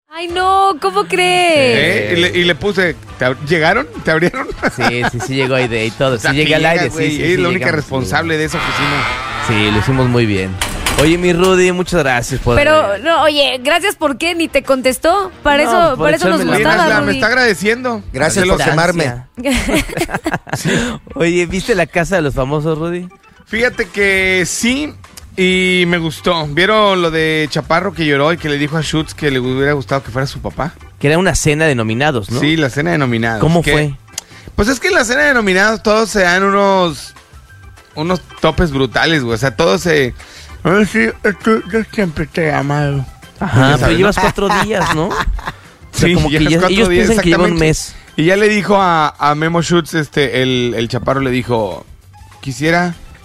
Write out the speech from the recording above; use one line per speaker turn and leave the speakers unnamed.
Ay, no, ¿cómo crees?
Y le puse, ¿llegaron? ¿Te abrieron?
Sí llegó Aide y todo.
O sea,
Sí llegué al aire,
güey,
sí.
es la única
llegamos,
responsable de esa oficina.
Sí, lo hicimos muy bien. Oye, mi Rudy, muchas gracias por...
Pero, no, oye, gracias, ¿por qué? ¿Ni te contestó? Para
No, por
eso nos
echarme la
gustaba,
mano.
Me
Rudy.
está agradeciendo.
Gracias por quemarme.
Oye, ¿viste la casa de los famosos, Rudy?
Fíjate que sí, y me gustó. ¿Vieron lo de Chaparro que lloró y que le dijo a Schutz que le hubiera gustado que fuera su papá?
Que era una cena de nominados, ¿no?
Sí, la cena de nominados.
¿Cómo
Que-
fue?
Pues es que en la cena de nominados todos se dan unos topes brutales, güey. O sea, todos se... Ay, sí, yo siempre te he amado.
Ajá,
Ya
pero
sabes,
llevas
¿no?
4 días, ¿no? O sea,
Sí,
como que
llevas
ya-
4
ellos
días,
piensan que lleva un
exactamente.
mes.
Y ya le dijo a Memo Schutz, el Chaparro le dijo, quisiera